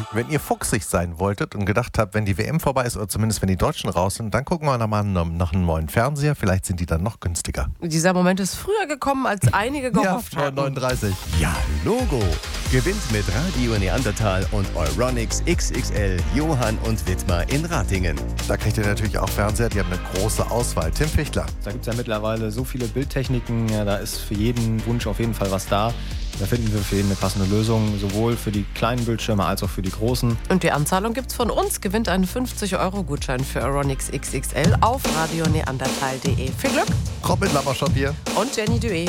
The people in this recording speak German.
Wenn ihr fuchsig sein wolltet und gedacht habt, wenn die WM vorbei ist oder zumindest wenn die Deutschen raus sind, dann gucken wir noch mal nach einem neuen Fernseher. Vielleicht sind die dann noch günstiger. Dieser Moment ist früher gekommen, als einige gehofft Ja, hatten. 39. Ja, Logo. Gewinnt mit Radio Neandertal und Euronics XXL Johann und Wittmar in Ratingen. Da kriegt ihr natürlich auch Fernseher, die haben eine große Auswahl. Tim Fichtler. Da gibt es ja mittlerweile so viele Bildtechniken, ja, da ist für jeden Wunsch auf jeden Fall was da. Da finden wir für jeden eine passende Lösung, sowohl für die kleinen Bildschirme als auch für die großen. Und die Anzahlung gibt's von uns. Gewinnt einen 50-Euro-Gutschein für Euronics XXL auf radioneandertal.de. Viel Glück Robin Lammerschott hier. und Jenny Duet.